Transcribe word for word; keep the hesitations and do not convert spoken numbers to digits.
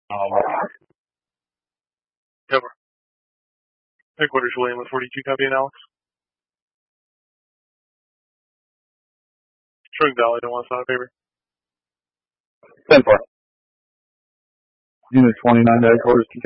Um, Cover. Headquarters, William with forty-two, copy and Alex. Showing valid and wants out of favor. ten four. Unit twenty-nine, headquarters.